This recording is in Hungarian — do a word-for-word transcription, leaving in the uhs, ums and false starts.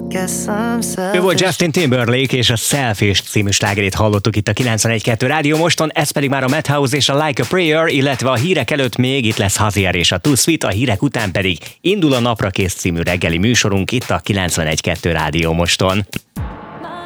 Ő volt Justin Timberlake, és a Selfish című slágerét hallottuk itt a kilencvenegy kettő Rádió Moston, ez pedig már a Madhouse és a Like a Prayer, illetve a hírek előtt még itt lesz Hazier és a Too Sweet, a hírek után pedig indul a Napra Kész című reggeli műsorunk itt a kilencvenegy kettő Rádió Moston.